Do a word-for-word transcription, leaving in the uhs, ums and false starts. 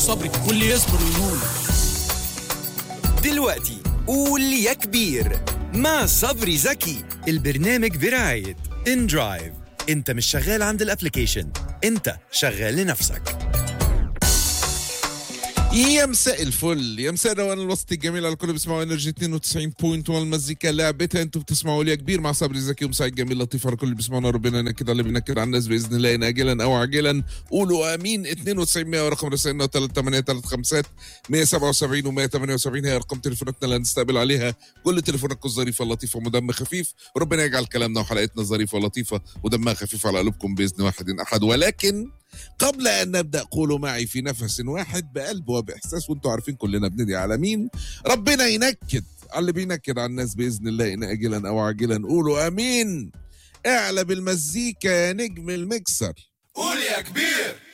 صبري واللي يصبر وينول. دلوقتي قول يا كبير مع صبري زكي. البرنامج برعاية إن درايف. انت مش شغال عند الابليكيشن، انت شغال لنفسك. يا مساء الفل، يا مساء روان الوسط الجميل على الكل بيسمعوا انرجي اثنين وتسعين فاصلة واحد المزيكا لعبتها. انتوا بتسمعوا لي يا كبير مع صبري زكي ومساعد جميل لطيف على الكل اللي بيسمعونا. ربنا ينكد على اللي بينكد على الناس باذن الله، ان اجلا او عاجلا. قولوا امين. اثنين وتسعين مية ورقم رسائلنا ثلاثة ثمانية ثلاثة خمسة مية وسبعة وسبعين ومية وثمانية وسبعين هي ارقام تليفوناتنا اللي هنستقبل عليها كل تليفوناتكم الظريفه اللطيفه ودم خفيف. وربنا يجعل كلامنا وحلقتنا ظريفه ولطيفه ودمها خفيف على قلوبكم باذن واحد احد. ولكن قبل أن نبدأ قولوا معي في نفس واحد بقلب وبإحساس، وانتوا عارفين كلنا بندعي على مين. ربنا ينكد على اللي بينكد على الناس بإذن الله، إن أجلا أو عاجلا. قولوا أمين. اعلى بالمزيكا يا نجم المكسر. قول يا كبير.